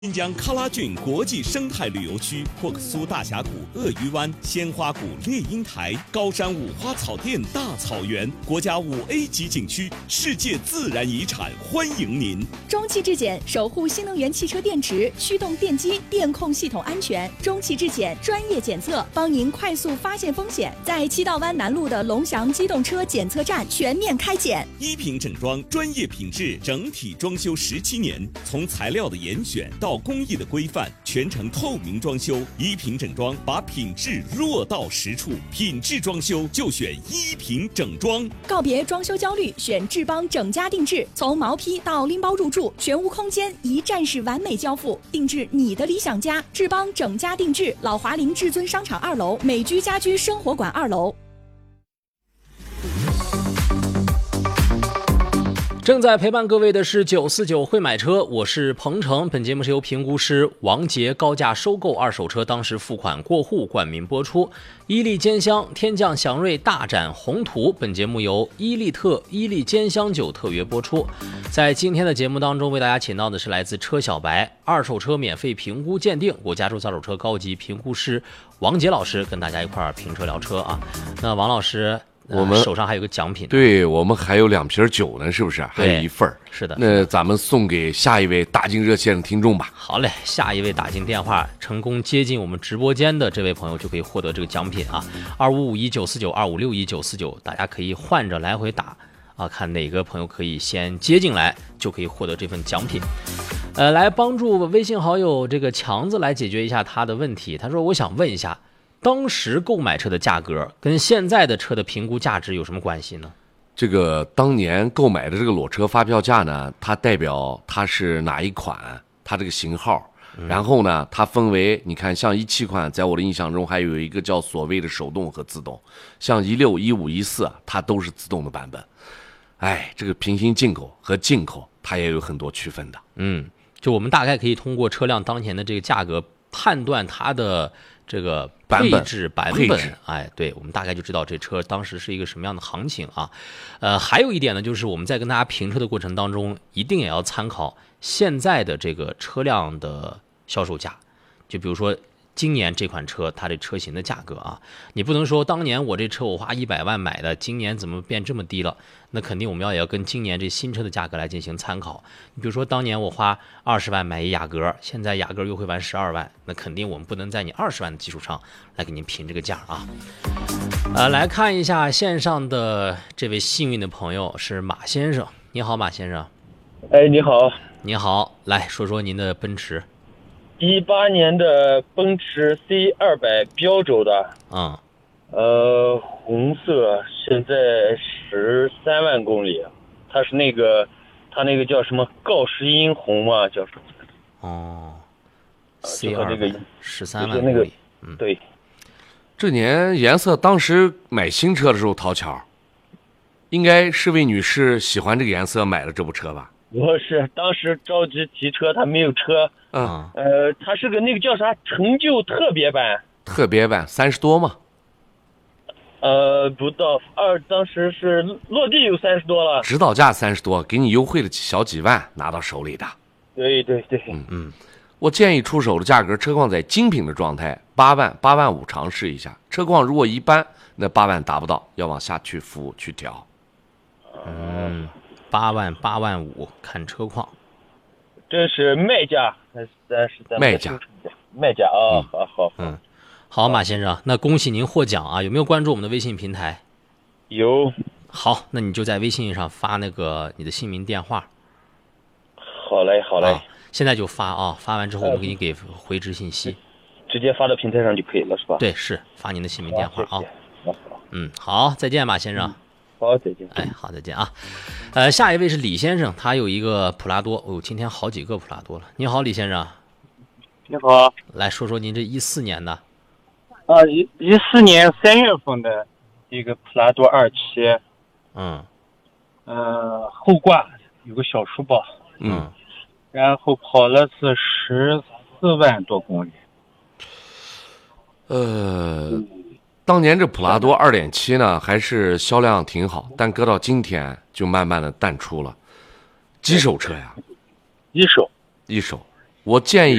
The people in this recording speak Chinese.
新疆喀拉峻国际生态旅游区霍克苏大峡谷、鳄鱼湾、鲜花谷、猎鹰台、高山五花草甸大草原，国家5A 级景区，世界自然遗产，欢迎您！ 中汽质检守护新能源汽车电池、驱动电机、电控系统安全。中汽质检专业检测，帮您快速发现风险。在七道湾南路的龙翔机动车检测站全面开检。 一品整装，专业品质，整体装修17年，从材料的严选到工艺的规范，全程透明装修。一品整装把品质落到实处，品质装修就选一品整装。 告别装修焦虑，选智邦整家定制，从毛坯到拎包入住，全屋空间一站式完美交付，定制你的理想家。智邦整家定制，老华林至尊商场2楼，美居家居生活馆2楼。 正在陪伴各位的是949会买车，我是鹏程。本节目是由评估师王杰高价收购二手车当时付款过户冠名播出。伊利兼香、天降祥瑞大展宏图，本节目由伊利特伊利兼香酒特约播出。在今天的节目当中，为大家请到的是来自车小白二手车免费评估鉴定国家注册二手车高级评估师王杰老师，跟大家一块评车聊车啊。那王老师，我们手上还有个奖品， 对，我们还有2瓶酒呢，是不是？还有1份。 是的， 那咱们送给下一位打进热线的听众吧。 好嘞，下一位打进电话成功接进我们直播间的这位朋友就可以获得这个奖品啊，25519492561949，大家可以换着来回打啊，看哪个朋友可以先接进来，就可以获得这份奖品。来帮助微信好友这个强子来解决一下他的问题。他说：“我想问一下。”当时购买车的价格跟现在的车的评估价值有什么关系呢？ 这个当年购买的这个裸车发票价呢，它代表它是哪一款，它这个型号，然后呢，它分为，你看像17款，在我的印象中还有一个叫所谓的手动和自动，像16、15、14，它都是自动的版本。哎，这个平行进口和进口，它也有很多区分的。 就我们大概可以通过车辆当前的这个价格判断它的这个配置版本，哎，对，我们大概就知道这车当时是一个什么样的行情啊。还有一点呢，就是我们在跟大家评车的过程当中，一定也要参考现在的这个车辆的销售价。就比如说今年这款车它的车型的价格啊，你不能说当年我这车我花100万买的，今年怎么变这么低了？那肯定我们也要跟今年这新车的价格来进行参考。你比如说当年我花20万买一雅阁，现在雅阁优惠完12万，那肯定我们不能在你20万的基础上来给您评这个价啊。来看一下线上的这位幸运的朋友是马先生。你好，马先生。 哎，你好。 你好，来说说您的奔驰。 18年的奔驰 C200 标轴的，红色，现在13万公里，它是它那个叫什么锆石英红嘛，叫什么 ？C200 13万公里， 对。 这年颜色当时买新车的时候讨巧，应该是位女士喜欢这个颜色买了这部车吧？ 不是，当时着急提车，他没有车。它是个那个叫啥成就特别版。 特别版30多吗？ 不到当时是落地有30多了。 指导价30多，给你优惠了小几万拿到手里的。 对。 我建议出手的价格，车况在精品的状态，8万、8万5尝试一下。车况如果一般，那8万达不到，要往下去服务去调。 8万、8万5，看车况。 这是卖价还是卖价？ 卖价啊，好。 好，马先生，那恭喜您获奖啊！有没有关注我们的微信平台？ 有。 好，那你就在微信上发那个你的姓名电话。 好嘞。 现在就发啊！发完之后我们给你给回执信息。 直接发到平台上就可以了，是吧？ 对，是发您的姓名电话啊。 谢谢。 好，再见，马先生。 好，再见。 哎，好，再见啊。下一位是李先生，他有一个普拉多。今天好几个普拉多了。你好，李先生。 你好。 来说说您这14年的。 14年3月份的一个普拉多27。后挂有个小书包。然后跑了是14万多公里。 当年这普拉多2.7呢，还是销量挺好，但搁到今天就慢慢的淡出了。几手车呀？ 一手。 我建议。